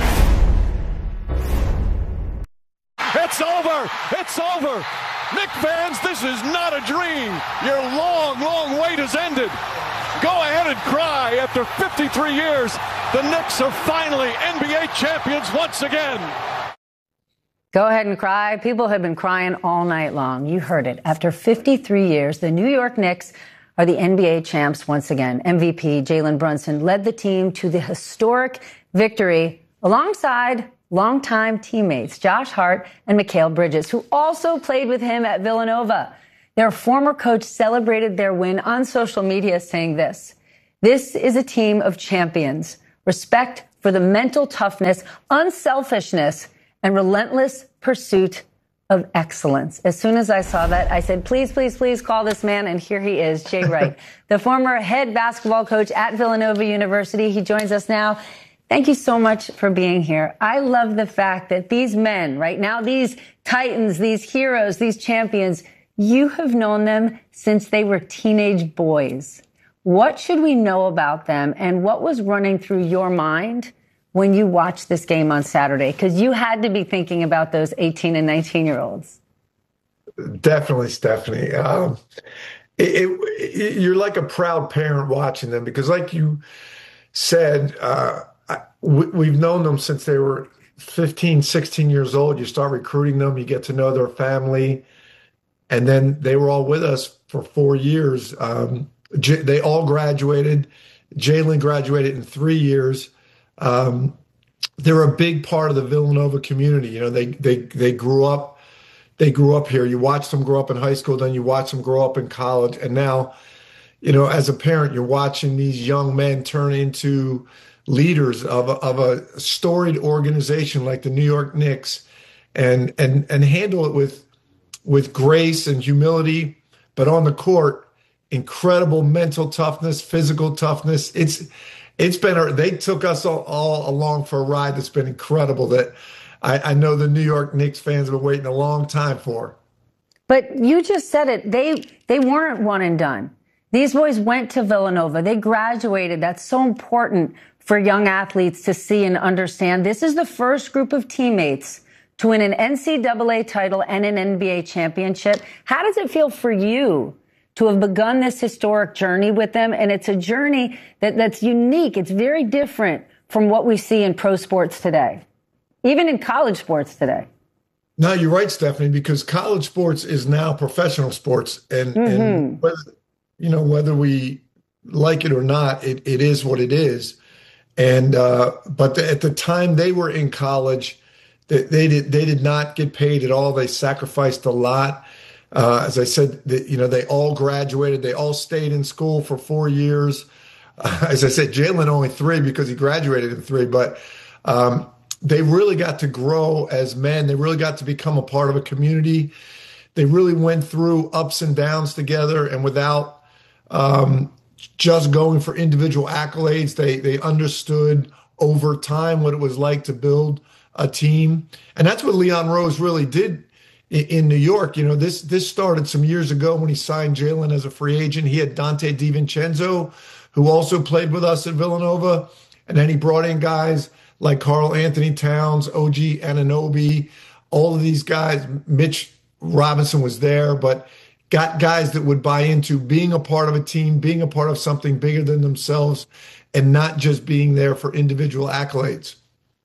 It's over! It's over! Knick fans, this is not a dream! Your long, long wait has ended! Go ahead and cry. After fifty-three years, the Knicks are finally N B A champions once again! Go ahead and cry. People have been crying all night long. You heard it. After fifty-three years, the New York Knicks are the N B A champs once again. M V P Jalen Brunson led the team to the historic victory alongside longtime teammates Josh Hart and Mikal Bridges, who also played with him at Villanova. Their former coach celebrated their win on social media, saying this: "This is a team of champions. Respect for the mental toughness, unselfishness, and relentless pursuit of excellence." As soon as I saw that, I said, please, please, please call this man. And here he is, Jay Wright, the former head basketball coach at Villanova University. He joins us now. Thank you so much for being here. I love the fact that these men right now, these titans, these heroes, these champions, you have known them since they were teenage boys. What should we know about them, and what was running through your mind when you watched this game on Saturday? Because you had to be thinking about those eighteen and nineteen year olds. Definitely, Stephanie. Um, it, it, you're like a proud parent watching them, because like you said, uh, I, we, we've known them since they were fifteen, sixteen years old. You start recruiting them, you get to know their family. And then they were all with us for four years. Um, J- they all graduated. Jalen graduated in three years. Um, they're a big part of the Villanova community. You know, they they they grew up, they grew up here. You watch them grow up in high school, then you watch them grow up in college, and now, you know, as a parent, you're watching these young men turn into leaders of a, of a storied organization like the New York Knicks, and and and handle it with with grace and humility, but on the court, incredible mental toughness, physical toughness. It's It's been, they took us all, all along for a ride that's been incredible, that I, I know the New York Knicks fans have been waiting a long time for. But you just said it. They, they weren't one and done. These boys went to Villanova. They graduated. That's so important for young athletes to see and understand. This is the first group of teammates to win an N C double A title and an N B A championship. How does it feel for you to have begun this historic journey with them? And it's a journey that, that's unique. It's very different from what we see in pro sports today, even in college sports today. No, you're right, Stephanie, because college sports is now professional sports. And, mm-hmm. and whether, you know, whether we like it or not, it, it is what it is. And uh, but the, at the time they were in college, they, they did they did not get paid at all. They sacrificed a lot. Uh, as I said, the, you know, they all graduated. They all stayed in school for four years. Uh, as I said, Jalen only three because he graduated in three. But um, they really got to grow as men. They really got to become a part of a community. They really went through ups and downs together, and without um, just going for individual accolades, they they understood over time what it was like to build a team. And that's what Leon Rose really did in New York. You know, this this started some years ago when he signed Jalen as a free agent. He had Dante DiVincenzo, who also played with us at Villanova. And then he brought in guys like Karl Anthony Towns, O G Anunoby, all of these guys. Mitch Robinson was there, but got guys that would buy into being a part of a team, being a part of something bigger than themselves, and not just being there for individual accolades.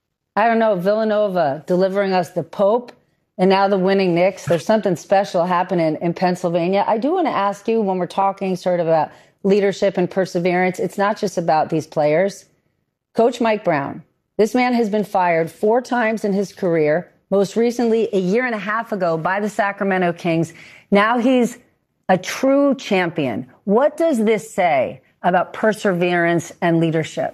I don't know, Villanova delivering us the Pope and now the winning Knicks. There's something special happening in Pennsylvania. I do want to ask you, when we're talking sort of about leadership and perseverance, it's not just about these players. Coach Mike Brown, this man has been fired four times in his career, most recently a year and a half ago by the Sacramento Kings. Now he's a true champion. What does this say about perseverance and leadership?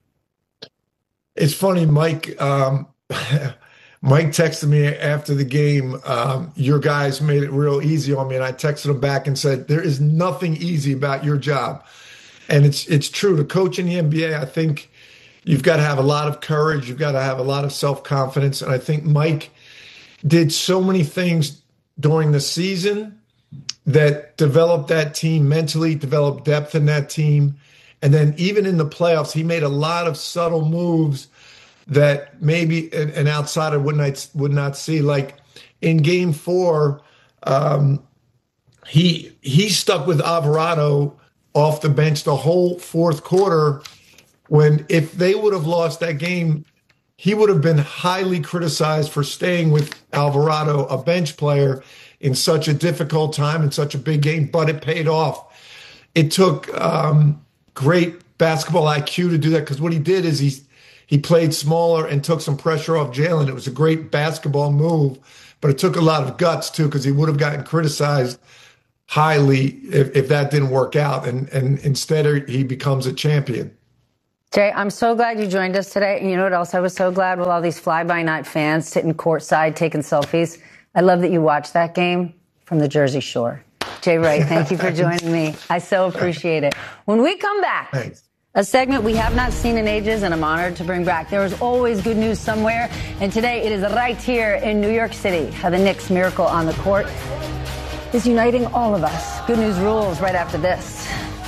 It's funny, Mike. Um, Mike texted me after the game, um, your guys made it real easy on me. And I texted him back and said, there is nothing easy about your job. And it's it's true. To coach in the N B A, I think you've got to have a lot of courage. You've got to have a lot of self-confidence. And I think Mike did so many things during the season that developed that team mentally, developed depth in that team. And then even in the playoffs, he made a lot of subtle moves that maybe an, an outsider would not, would not see. Like in game four, um, he he stuck with Alvarado off the bench the whole fourth quarter, when if they would have lost that game, he would have been highly criticized for staying with Alvarado, a bench player, in such a difficult time in such a big game, but it paid off. It took um, great basketball I Q to do that, because what he did is he he played smaller and took some pressure off Jalen. It was a great basketball move, but it took a lot of guts too, because he would have gotten criticized highly if, if that didn't work out, and and instead he becomes a champion. Jay, I'm so glad you joined us today. And you know what else I was so glad? With all these fly-by-night fans sitting courtside taking selfies. I love that you watched that game from the Jersey Shore. Jay Wright, thank you for joining me. I so appreciate it. When we come back, Thanks. a segment we have not seen in ages, and I'm honored to bring back. There is always good news somewhere, and today it is right here in New York City, how the Knicks' miracle on the court is uniting all of us. Good news rules right after this.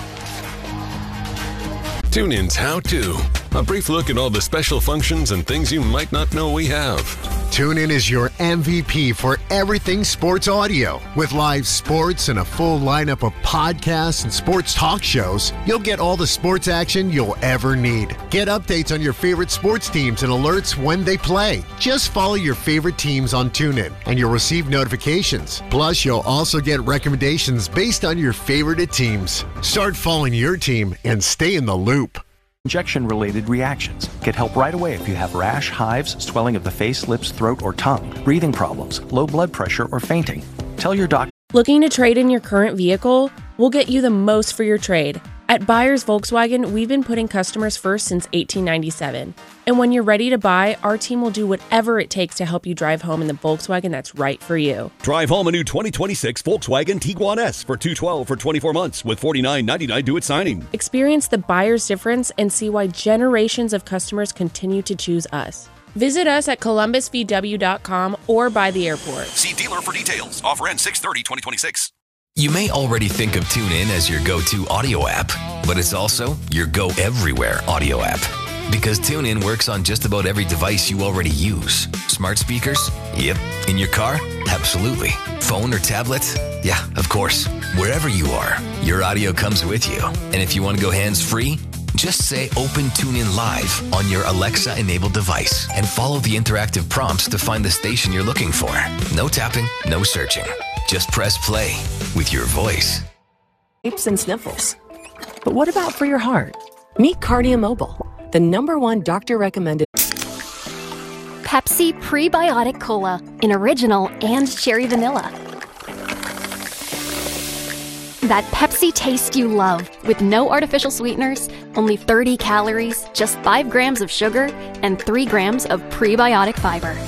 TuneIn's How To. A brief look at all the special functions and things you might not know we have. TuneIn is your M V P for everything sports audio. With live sports and a full lineup of podcasts and sports talk shows, you'll get all the sports action you'll ever need. Get updates on your favorite sports teams and alerts when they play. Just follow your favorite teams on TuneIn, and you'll receive notifications. Plus, you'll also get recommendations based on your favorite teams. Start following your team and stay in the loop. Injection-related reactions. Get help right away if you have rash, hives, swelling of the face, lips, throat, or tongue, breathing problems, low blood pressure, or fainting. Tell your doctor. Looking to trade in your current vehicle? We'll get you the most for your trade. At Buyers Volkswagen, we've been putting customers first since eighteen ninety-seven. And when you're ready to buy, our team will do whatever it takes to help you drive home in the Volkswagen that's right for you. Drive home a new twenty twenty-six Volkswagen Tiguan S for two hundred twelve dollars for twenty-four months with forty-nine ninety-nine due at signing. Experience the buyer's difference and see why generations of customers continue to choose us. Visit us at columbus v w dot com or by the airport. See dealer for details. Offer ends six thirty twenty twenty-six. You may already think of TuneIn as your go-to audio app, but it's also your go-everywhere audio app. Because TuneIn works on just about every device you already use. Smart speakers? Yep. In your car? Absolutely. Phone or tablet? Yeah, of course. Wherever you are, your audio comes with you. And if you want to go hands-free, just say Open TuneIn Live on your Alexa-enabled device and follow the interactive prompts to find the station you're looking for. No tapping, no searching. Just press play with your voice. Sleeps and sniffles. But what about for your heart? Meet Cardia Mobile, the number one doctor-recommended Pepsi Prebiotic Cola in original and cherry vanilla. That Pepsi taste you love, with no artificial sweeteners, only thirty calories, just five grams of sugar, and three grams of prebiotic fiber.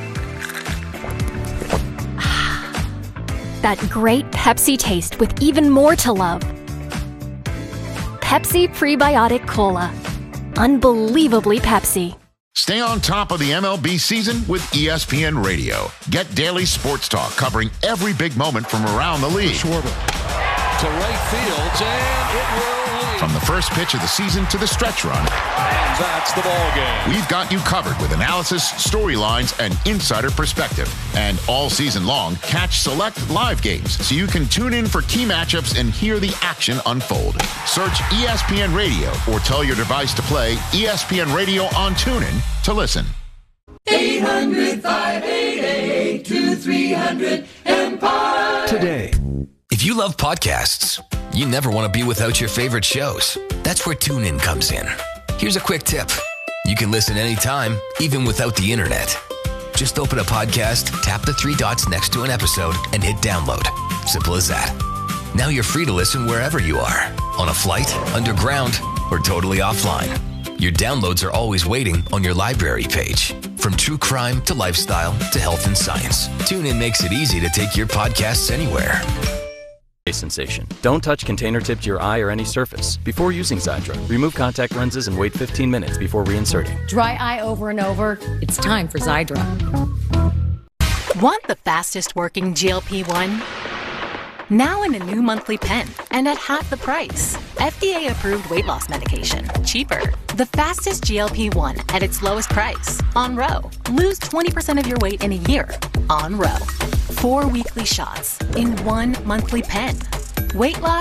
That great Pepsi taste with even more to love. Pepsi Prebiotic Cola. Unbelievably Pepsi. Stay on top of the M L B season with E S P N Radio. Get daily sports talk covering every big moment from around the league. Schwarber to right field, and it will lead. From the first pitch of the season to the stretch run. And that's the ball game. We've got you covered with analysis, storylines, and insider perspective. And all season long, catch select live games so you can tune in for key matchups and hear the action unfold. Search E S P N Radio or tell your device to play E S P N Radio on TuneIn to listen. eight hundred, five eight eight, two three hundred Empire. Today. If you love podcasts, you never want to be without your favorite shows. That's where TuneIn comes in. Here's a quick tip. You can listen anytime, even without the internet. Just open a podcast, tap the three dots next to an episode, and hit download. Simple as that. Now you're free to listen wherever you are. On a flight, underground, or totally offline. Your downloads are always waiting on your library page. From true crime to lifestyle to health and science, TuneIn makes it easy to take your podcasts anywhere. Sensation. Don't touch container tip to your eye or any surface. Before using Xiidra, remove contact lenses and wait fifteen minutes before reinserting. Dry eye over and over? It's time for Xiidra. Want the fastest working G L P one? Now in a new monthly pen and at half the price. F D A-approved weight loss medication. Cheaper. The fastest G L P one at its lowest price. On Ro. Lose twenty percent of your weight in a year. On Ro. Four weekly shots in one monthly pen. Weight loss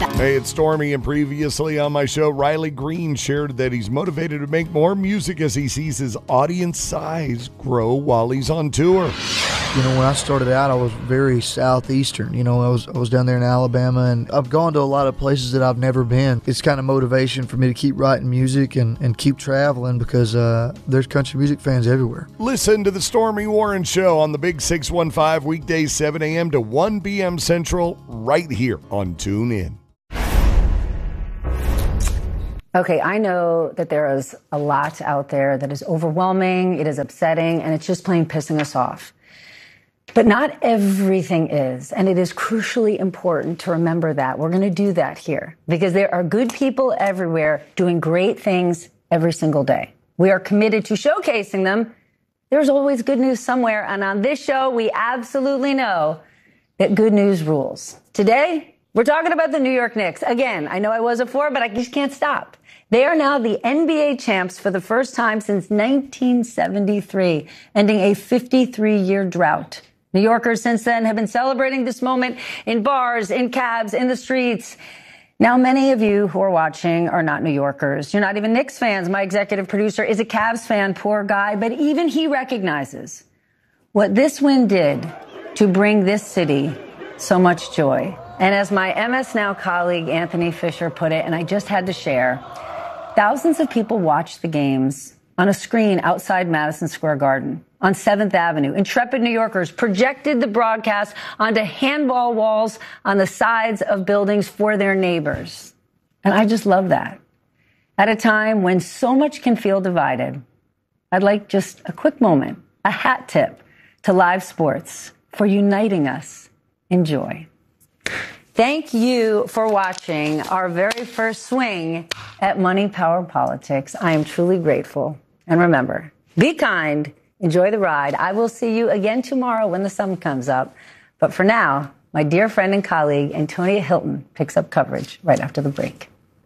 Hey, it's Stormy, and previously on my show, Riley Green shared that he's motivated to make more music as he sees his audience size grow while he's on tour. You know, when I started out, I was very southeastern. You know, I was I was down there in Alabama, and I've gone to a lot of places that I've never been. It's kind of motivation for me to keep writing music and, and keep traveling because uh, there's country music fans everywhere. Listen to the Stormy Warren Show on the Big six one five, weekdays seven a.m. to one p.m. Central, right here on TuneIn. Okay, I know that there is a lot out there that is overwhelming, it is upsetting, and it's just plain pissing us off. But not everything is, and it is crucially important to remember that. We're going to do that here because there are good people everywhere doing great things every single day. We are committed to showcasing them. There's always good news somewhere, and on this show, we absolutely know that good news rules. Today, we're talking about the New York Knicks. Again, I know I was before, but I just can't stop. They are now the N B A champs for the first time since nineteen seventy-three, ending a fifty-three-year drought. New Yorkers since then have been celebrating this moment in bars, in cabs, in the streets. Now, many of you who are watching are not New Yorkers. You're not even Knicks fans. My executive producer is a Cavs fan, poor guy, but even he recognizes what this win did to bring this city so much joy. And as my M S Now colleague Anthony Fisher put it, and I just had to share, thousands of people watched the games on a screen outside Madison Square Garden on seventh Avenue. Intrepid New Yorkers projected the broadcast onto handball walls on the sides of buildings for their neighbors. And I just love that. At a time when so much can feel divided, I'd like just a quick moment, a hat tip to live sports for uniting us in joy. Thank you for watching our very first swing at Money Power Politics. I am truly grateful. And remember, be kind, enjoy the ride. I will see you again tomorrow when the sun comes up. But for now, my dear friend and colleague, Antonia Hilton, picks up coverage right after the break.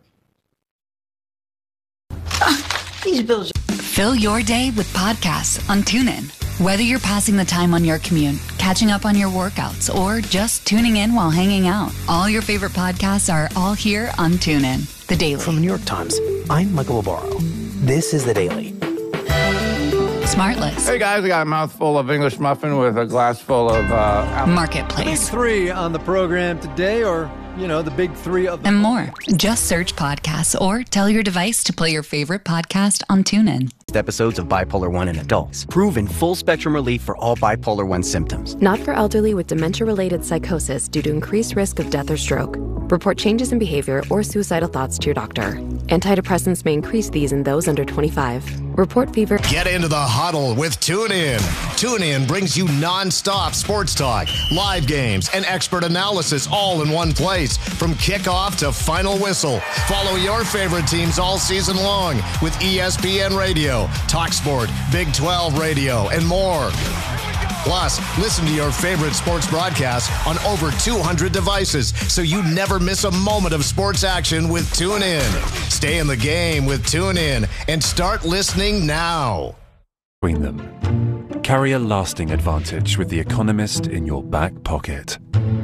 Uh, these bills. Fill your day with podcasts on TuneIn. Whether you're passing the time on your commute, catching up on your workouts, or just tuning in while hanging out, all your favorite podcasts are all here on TuneIn. The Daily. From the New York Times, I'm Michael Obaro. This is The Daily. Smartless. Hey guys, I got a mouthful of English muffin with a glass full of uh, Marketplace. Big three on the program today, or, you know, the big three of the and more. Just search podcasts or tell your device to play your favorite podcast on TuneIn. Episodes of Bipolar one in adults. Proven full spectrum relief for all Bipolar one symptoms. Not for elderly with dementia-related psychosis due to increased risk of death or stroke. Report changes in behavior or suicidal thoughts to your doctor. Antidepressants may increase these in those under twenty-five. Report fever. Get into the huddle with TuneIn. TuneIn brings you non-stop sports talk, live games, and expert analysis all in one place. From kickoff to final whistle. Follow your favorite teams all season long with E S P N Radio, TalkSport, Big twelve Radio, and more. Plus, listen to your favorite sports broadcasts on over two hundred devices so you never miss a moment of sports action with TuneIn. Stay in the game with TuneIn and start listening now. Between them, carry a lasting advantage with The Economist in your back pocket.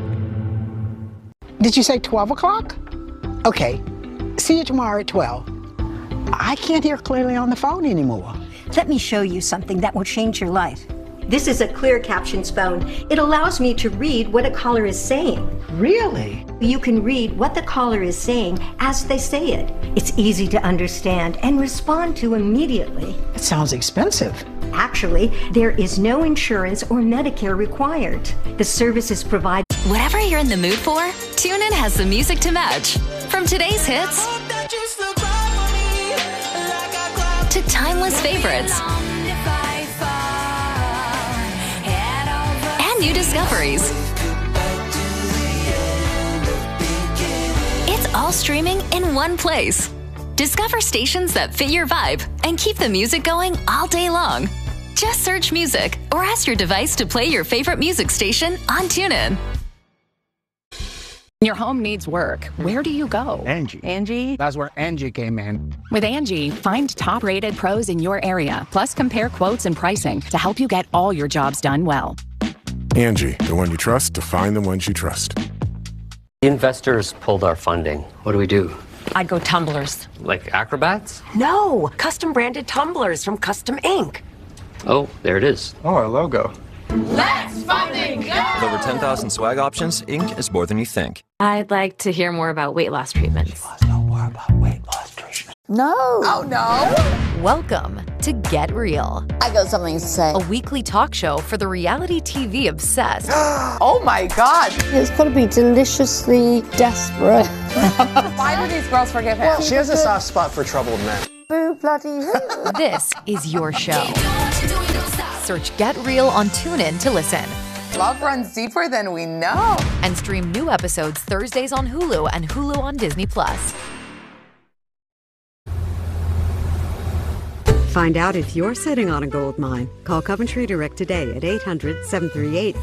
Did you say twelve o'clock? Okay. See you tomorrow at twelve. I can't hear clearly on the phone anymore. Let me show you something that will change your life. This is a clear captions phone. It allows me to read what a caller is saying. Really? You can read what the caller is saying as they say it. It's easy to understand and respond to immediately. It sounds expensive. Actually, there is no insurance or Medicare required. The services provide. Whatever you're in the mood for, TuneIn has the music to match. From today's hits to timeless favorites and new discoveries. It's all streaming in one place. Discover stations that fit your vibe and keep the music going all day long. Just search music or ask your device to play your favorite music station on TuneIn. Your home needs work. Where do you go? Angie. Angie? That's where Angie came in. With Angie, find top-rated pros in your area, plus compare quotes and pricing to help you get all your jobs done well. Angie, the one you trust to find the ones you trust. Investors pulled our funding. What do we do? I'd go tumblers. Like acrobats? No, custom branded tumblers from Custom Ink. Oh, there it is. Oh, our logo. Let's funding go! With over ten thousand swag options, Ink is more than you think. I'd like to hear more about weight loss treatments. No. Oh, no. Welcome to Get Real. I got something to say. A weekly talk show for the reality T V obsessed. Oh, my God. It's got to be deliciously desperate. Why do these girls forgive him? Well, she has a soft spot for troubled men. Boo bloody who? This is your show. Search Get Real on TuneIn to listen. Love runs deeper than we know. And stream new episodes Thursdays on Hulu and Hulu on Disney Plus. Find out if you're sitting on a gold mine. Call Coventry Direct today at eight hundred, seven three eight,